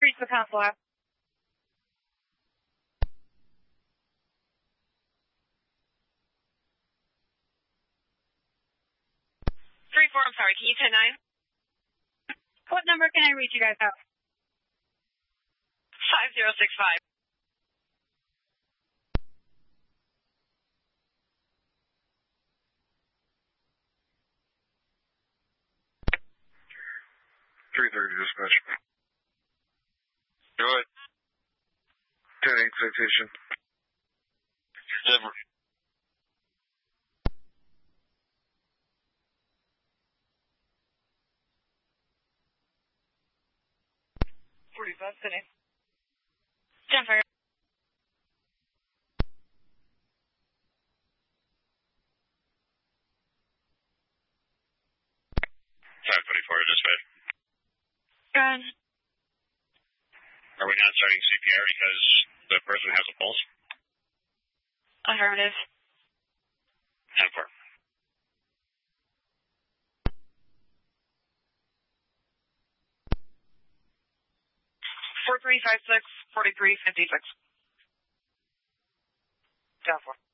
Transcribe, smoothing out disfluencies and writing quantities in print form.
reached the console app. 3-4, I'm sorry, can you 10-9? What number can I reach you guys out? 5065. Dispatch. Go ahead. 10-8 citation. Denver. City. Jennifer. 524, dispatch. Good. Are we not starting CPR because the person has a pulse? Affirmative. 10-4. Four 356 4356. 10-4.